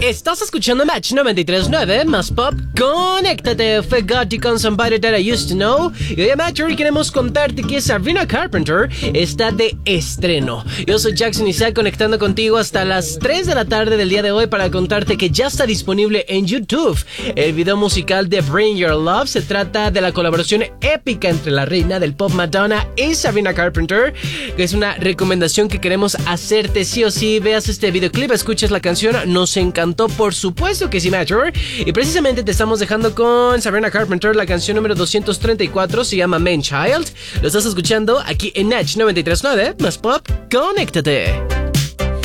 Estás escuchando Match 93.9 más pop. Conéctate. Forgot you con Somebody That I Used to Know. Y hoy, Match, hoy queremos contarte que Sabrina Carpenter está de estreno. Yo soy Jackson Isaac, conectando contigo hasta las 3 de la tarde del día de hoy para contarte que ya está disponible en YouTube el video musical de Bring Your Love. Se trata de la colaboración épica entre la reina del pop Madonna y Sabrina Carpenter, que es una recomendación que queremos hacerte sí o sí. Veas este videoclip, escuches la canción, nos encantó, por supuesto que sí, Mature. Y precisamente te estamos dejando con Sabrina Carpenter, la canción número 234, se llama Man Child. Lo estás escuchando aquí en Match 93.9 más pop. Conéctate.